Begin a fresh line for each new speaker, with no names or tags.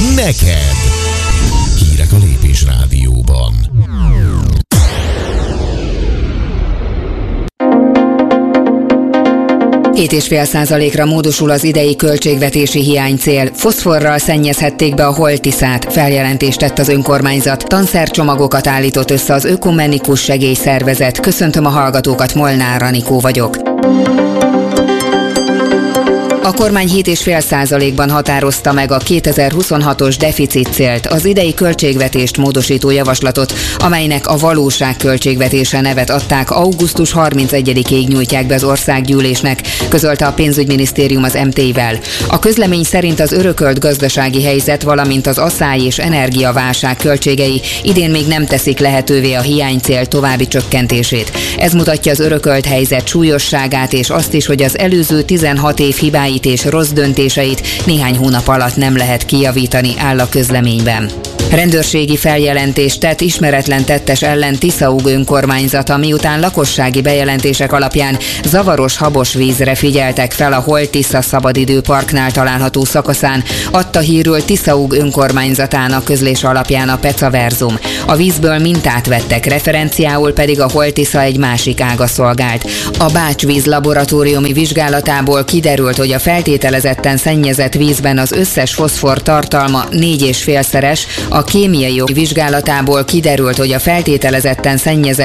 neked. Hírek a Lépés Rádióban.
%7,5% módosul az idei költségvetési hiánycél. Foszforral szennyezhették be a Holt-Tiszát, feljelentést tett az önkormányzat. Tanszercsomagokat állított össze az Ökumenikus Segélyszervezet. Köszöntöm a hallgatókat, Molnár Anikó vagyok. A kormány 7,5%-ban határozta meg a 2026-os deficitcélt, az idei költségvetést módosító javaslatot, amelynek a valóság költségvetése nevet adták, augusztus 31-ig nyújtják be az országgyűlésnek, közölte a pénzügyminisztérium az MT-vel. A közlemény szerint az örökölt gazdasági helyzet, valamint az asszály és energiaválság költségei idén még nem teszik lehetővé a hiánycél további csökkentését. Ez mutatja az örökölt helyzet súlyosságát és azt is, hogy az előző 16 év hibáit és rossz döntéseit néhány hónap alatt nem lehet kijavítani, áll a közleményben. Rendőrségi feljelentést tett ismeretlen tettes ellen Tiszaúg önkormányzata, miután lakossági bejelentések alapján zavaros habos vízre figyeltek fel a Holt-Tisza szabadidőparknál található szakaszán, adta hírül Tiszaúg önkormányzatának közlése alapján a Peca Verzum. A vízből mintát vettek, referenciául pedig a Holt-Tisza egy másik ága szolgált. A Bács-víz laboratóriumi vizsgálatából kiderült, hogy a feltételezetten szennyezett vízben az összes foszfor tartalma 4,5-szeres, a kémiai vizsgálatából kiderült, hogy a feltételezetten szennyezett